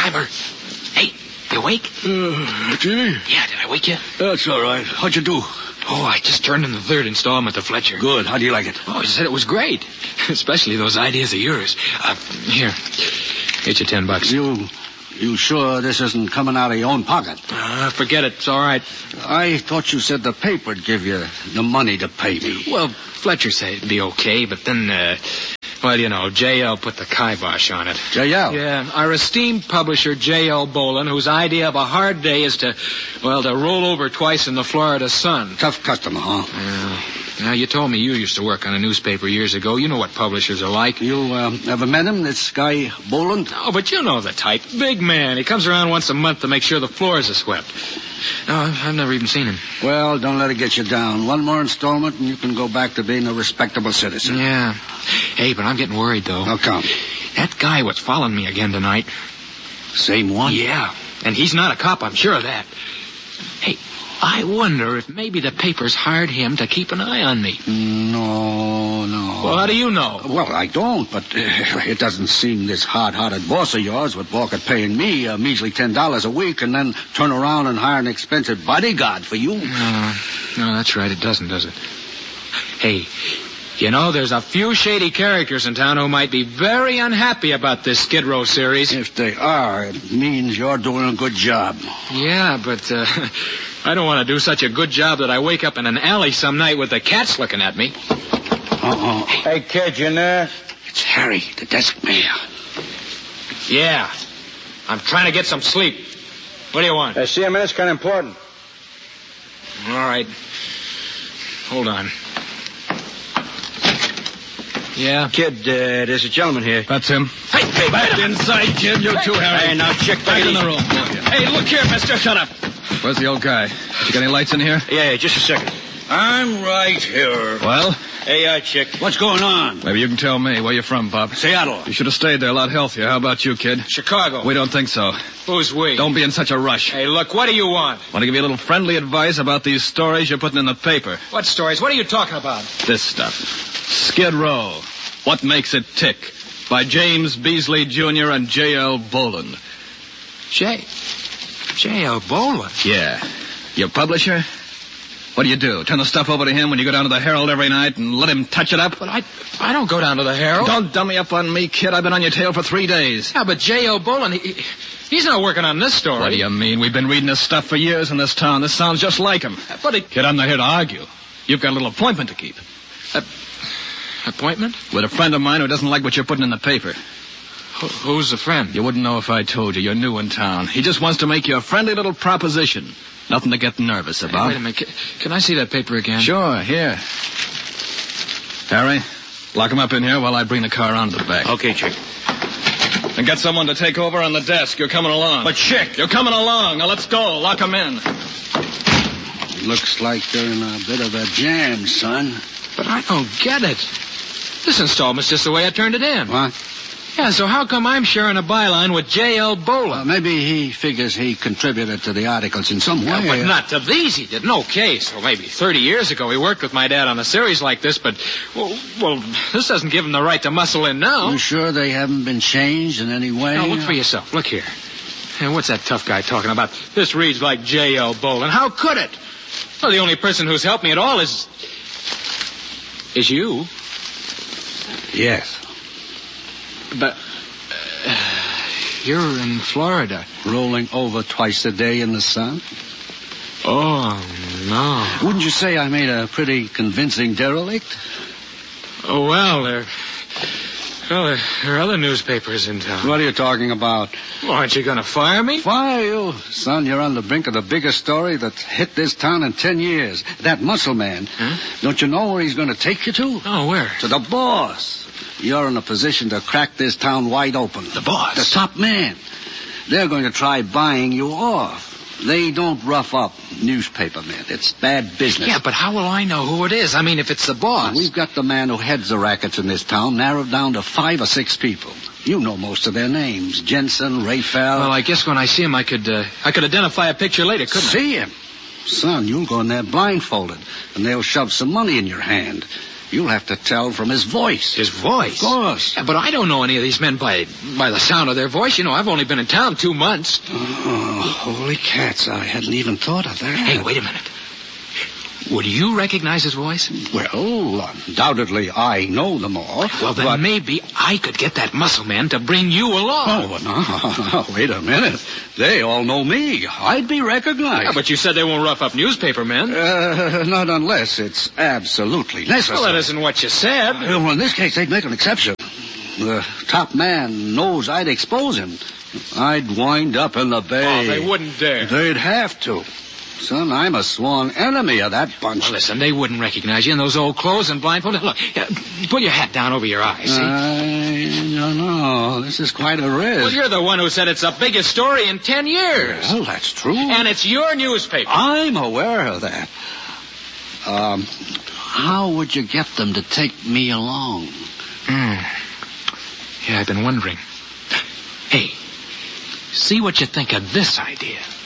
timer. Hey, you awake? Jimmy? Yeah, did I wake you? That's all right. How'd you do? Oh, I just turned in the third installment to Fletcher. Good. How do you like it? Oh, he said it was great. Especially those ideas of yours. Here. Get you $10. You sure this isn't coming out of your own pocket? Forget it. It's all right. I thought you said the paper'd give you the money to pay me. Well, Fletcher said it'd be okay, but then, well, you know, J.L. put the kibosh on it. J.L.? Yeah, our esteemed publisher, J.L. Bolin, whose idea of a hard day is to roll over twice in the Florida sun. Tough customer, huh? Now, you told me you used to work on a newspaper years ago. You know what publishers are like. You ever met him, this guy Boland? Oh, but you know the type. Big man. He comes around once a month to make sure the floors are swept. No, I've never even seen him. Well, don't let it get you down. One more installment and you can go back to being a respectable citizen. Yeah. Hey, but I'm getting worried, though. How come? That guy was following me again tonight. Same one? Yeah. And he's not a cop, I'm sure of that. Hey, I wonder if maybe the papers hired him to keep an eye on me. No. Well, how do you know? Well, I don't, but it doesn't seem this hard-hearted boss of yours would balk at paying me a measly $10 a week and then turn around and hire an expensive bodyguard for you. No, that's right. It doesn't, does it? Hey, you know, there's a few shady characters in town who might be very unhappy about this Skid Row series. If they are, it means you're doing a good job. Yeah, but I don't want to do such a good job that I wake up in an alley some night with the cats looking at me. Uh-oh. Hey, kid, you there? It's Harry, the desk man. Yeah. I'm trying to get some sleep. What do you want? See him, it's kind of important. All right. Hold on. Yeah? Kid, there's a gentleman here. That's him. Hey, Back inside, kid. You too, Harry. Hey, now, chick, Back in the room. Hey, look here, mister. Shut up. Where's the old guy? You got any lights in here? Yeah, just a second. I'm right here. Well, Hey, chick. What's going on? maybe you can tell me. Where you from, Bob? Seattle. You should have stayed there a lot healthier. How about you, kid? Chicago. We don't think so. Who's we? Don't be in such a rush. Hey, look, what do you want? Want to give you a little friendly advice about these stories you're putting in the paper. What stories? What are you talking about? This stuff. Skid Row. What Makes It Tick? By James Beasley Jr. and J.L. Boland. J.L. Boland? Yeah. Your publisher? What do? Turn the stuff over to him when you go down to the Herald every night and let him touch it up? But I don't go down to the Herald. Don't dummy up on me, kid. I've been on your tail for 3 days. Yeah, but J.L. Boland, he's not working on this story. What do you mean? We've been reading this stuff for years in this town. This sounds just like him. But Kid, I'm not here to argue. You've got a little appointment to keep. Appointment? With a friend of mine who doesn't like what you're putting in the paper. Who's the friend? You wouldn't know if I told you. You're new in town. He just wants to make you a friendly little proposition. Nothing to get nervous about. Hey, wait a minute. Can I see that paper again? Sure, here. Harry, lock him up in here while I bring the car around to the back. Okay, chick. And get someone to take over on the desk. You're coming along. But, chick. You're coming along. Now, let's go. Lock him in. Looks like they're in a bit of a jam, son. But I don't get it. This installment's just the way I turned it in. What? Yeah, so how come I'm sharing a byline with J.L. Boland? Maybe he figures he contributed to the articles in some way. Yeah, but not to these he didn't. Okay, so maybe 30 years ago he worked with my dad on a series like this, but, well, this doesn't give him the right to muscle in now. You sure they haven't been changed in any way? Now, look for yourself. Look here. And what's that tough guy talking about? This reads like J.L. Boland. How could it? Well, the only person who's helped me at all is you. Yes. But you're in Florida. Rolling over twice a day in the sun? Oh, no. Wouldn't you say I made a pretty convincing derelict? Oh, well, there are other newspapers in town. What are you talking about? Well, aren't you going to fire me? Fire you? Son, you're on the brink of the biggest story that's hit this town in 10 years. That muscle man. Huh? Don't you know where he's going to take you to? Oh, where? To the boss. You're in a position to crack this town wide open. The boss? The top man. They're going to try buying you off. They don't rough up newspaper men. It's bad business. Yeah, but how will I know who it is? I mean, if it's the boss. We've got the man who heads the rackets in this town narrowed down to 5 or 6 people. You know most of their names. Jensen, Raphael. Well, I guess when I see him, I could identify a picture later, couldn't I? See him? Son, you'll go in there blindfolded, and they'll shove some money in your hand. You'll have to tell from his voice. His voice? Of course. Yeah, but I don't know any of these men by the sound of their voice. You know, I've only been in town 2 months. Oh, holy cats, I hadn't even thought of that. Hey, wait a minute. Would you recognize his voice? Well, undoubtedly I know them all. Well, then maybe I could get that muscle man to bring you along. Oh, no, wait a minute. They all know me. I'd be recognized. Yeah, but you said they won't rough up newspaper men. Not unless it's absolutely necessary. Well, that isn't what you said. Well, in this case, they'd make an exception. The top man knows I'd expose him. I'd wind up in the bay. Oh, they wouldn't dare. They'd have to. Son, I'm a sworn enemy of that bunch. Well, listen, they wouldn't recognize you in those old clothes and blindfolded. Look, put your hat down over your eyes, see? I don't know. This is quite a risk. Well, you're the one who said it's the biggest story in 10 years. Well, that's true. And it's your newspaper. I'm aware of that. How would you get them to take me along? Yeah, I've been wondering. Hey, see what you think of this idea.